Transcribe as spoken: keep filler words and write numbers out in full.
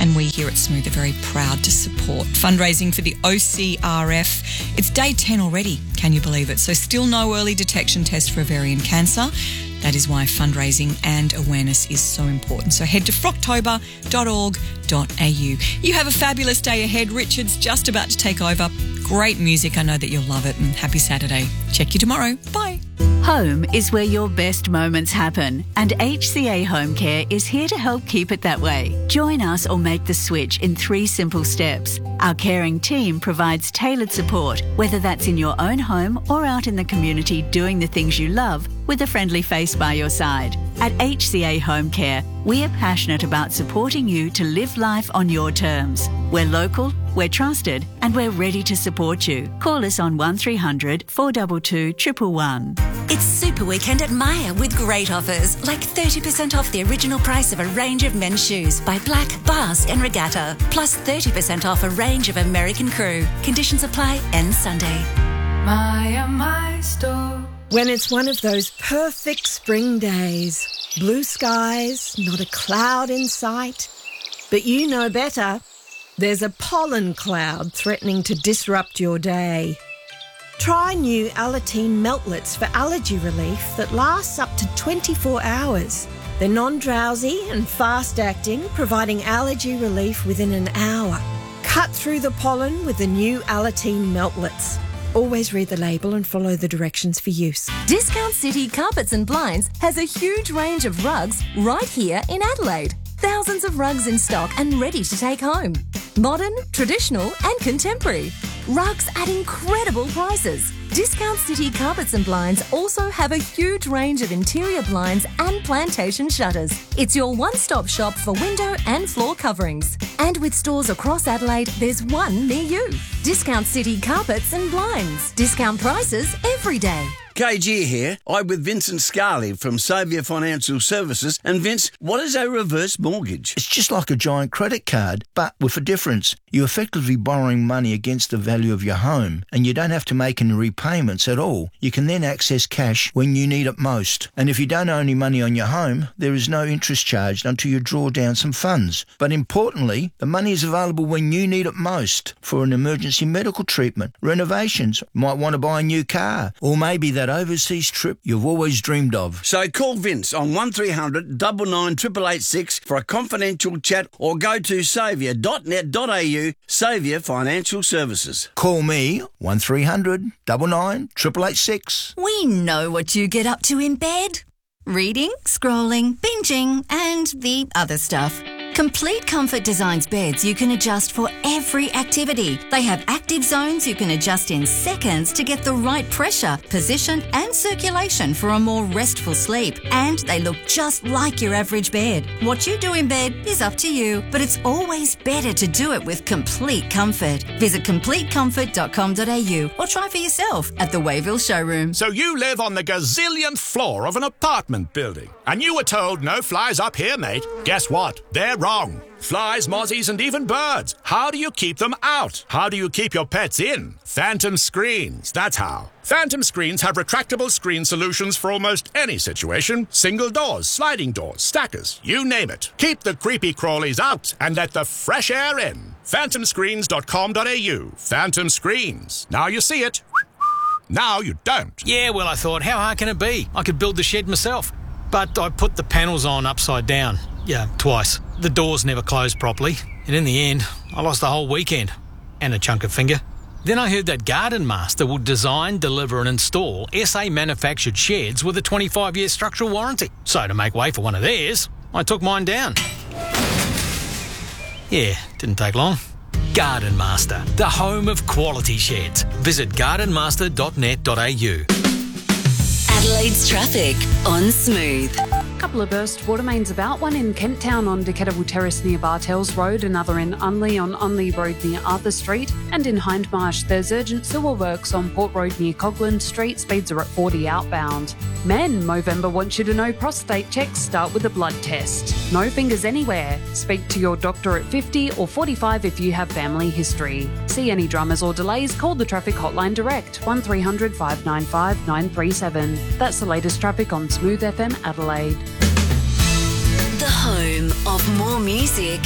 and we here at Smooth are very proud to support fundraising for the O C R F. It's day ten already, can you believe it? So still no early detection test for ovarian cancer. That is why fundraising and awareness is so important. So head to froctober dot org dot a u. You have a fabulous day ahead. Richard's just about to take over. Great music. I know that you'll love it. And happy Saturday. Check you tomorrow. Bye. Home is where your best moments happen, and H C A Home Care is here to help keep it that way. Join us or make the switch in three simple steps. Our caring team provides tailored support, whether that's in your own home or out in the community doing the things you love with a friendly face by your side. At H C A Home Care, we are passionate about supporting you to live life on your terms. We're local, we're trusted, and we're ready to support you. Call us on one three hundred, four two two, one one one. It's Super Weekend at Myer with great offers, like thirty percent off the original price of a range of men's shoes by Black, Bars and Regatta, plus thirty percent off a range of American Crew. Conditions apply, end Sunday. Myer, my store. When it's one of those perfect spring days, blue skies, not a cloud in sight, but you know better. There's a pollen cloud threatening to disrupt your day. Try new Alateen Meltlets for allergy relief that lasts up to twenty-four hours. They're non-drowsy and fast-acting, providing allergy relief within an hour. Cut through the pollen with the new Alateen Meltlets. Always read the label and follow the directions for use. Discount City Carpets and Blinds has a huge range of rugs right here in Adelaide. Thousands of rugs in stock and ready to take home. Modern, traditional and contemporary. Rugs at incredible prices. Discount City Carpets and Blinds also have a huge range of interior blinds and plantation shutters. It's your one-stop shop for window and floor coverings. And with stores across Adelaide, there's one near you. Discount City Carpets and Blinds. Discount prices every day. K G here. I'm with Vincent Scarley from Saviour Financial Services. And Vince, what is a reverse mortgage? It's just like a giant credit card, but with a difference. You're effectively borrowing money against the value of your home, and you don't have to make any repayments at all. You can then access cash when you need it most. And if you don't owe any money on your home, there is no interest charged until you draw down some funds. But importantly, the money is available when you need it most for an emergency medical treatment, renovations, might want to buy a new car, or maybe that overseas trip you've always dreamed of. So call Vince on one three hundred, nine nine, eight eight eight six for a confidential chat, or go to saviour dot net dot a u. Saviour Financial Services. Call me one three hundred, nine nine, eight eight eight six. We know what you get up to in bed. Reading, scrolling, binging, and the other stuff. Complete Comfort designs beds you can adjust for every activity. They have active zones you can adjust in seconds to get the right pressure, position and circulation for a more restful sleep. And they look just like your average bed. What you do in bed is up to you, but it's always better to do it with Complete Comfort. Visit complete comfort dot com dot a u or try for yourself at the Wayville showroom. So you live on the gazillionth floor of an apartment building, and you were told no flies up here, mate. Guess what? They're wrong. Flies, mozzies and even birds. How do you keep them out? How do you keep your pets in? Phantom Screens, that's how. Phantom Screens have retractable screen solutions for almost any situation. Single doors, sliding doors, stackers, you name it. Keep the creepy crawlies out and let the fresh air in. phantom screens dot com dot a u. Phantom Screens. Now you see it. Now you don't. Yeah, well, I thought, how hard can it be? I could build the shed myself. But I put the panels on upside down. Yeah, twice. The doors never closed properly. And in the end, I lost the whole weekend. And a chunk of finger. Then I heard that Garden Master will design, deliver and install S A-manufactured sheds with a twenty-five year structural warranty. So to make way for one of theirs, I took mine down. Yeah, didn't take long. Garden Master, the home of quality sheds. Visit garden master dot net dot a u. Adelaide's traffic on Smooth. Couple of burst water mains about, one in Kent Town on Decatable Terrace near Bartels Road, another in Unley on Unley Road near Arthur Street, and in Hindmarsh there's urgent sewer works on Port Road near Coglan Street, speeds are at forty outbound. Men, Movember wants you to know prostate checks start with a blood test. No fingers anywhere. Speak to your doctor at fifty or forty-five if you have family history. See any dramas or delays, call the traffic hotline direct, one three hundred, five nine five, nine three seven. That's the latest traffic on Smooth F M Adelaide. The home of more music